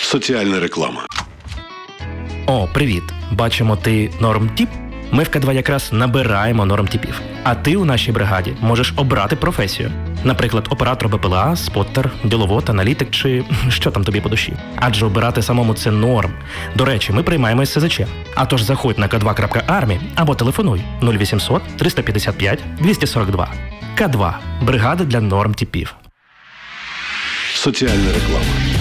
Соціальна реклама. О, привіт! Бачимо, ти нормтіп? Ми в К2 якраз набираємо нормтіпів. А ти у нашій бригаді можеш обрати професію. Наприклад, оператор БПЛА, споттер, діловод, аналітик чи що там тобі по душі. Адже обирати самому це норм. До речі, ми приймаємо СЗЧ. А тож заходь на k2.army або телефонуй 0800 355 242. К2. Бригада для нормтіпів. Соціальна реклама.